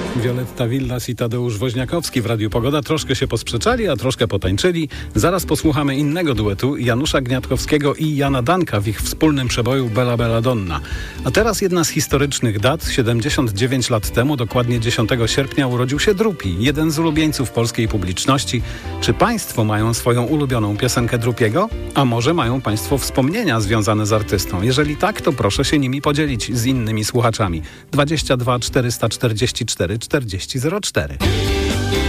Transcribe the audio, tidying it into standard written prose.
Violetta Villas i Tadeusz Woźniakowski w Radiu Pogoda troszkę się posprzeczali, a troszkę potańczyli. Zaraz posłuchamy innego duetu, Janusza Gniatkowskiego i Jana Danka w ich wspólnym przeboju Bella Bella Donna. A teraz jedna z historycznych dat. 79 lat temu, dokładnie 10 sierpnia, urodził się Drupi, jeden z ulubieńców polskiej publiczności. Czy państwo mają swoją ulubioną piosenkę Drupiego? A może mają państwo wspomnienia związane z artystą? Jeżeli tak, to proszę się nimi podzielić z innymi słuchaczami. 22 444 4004.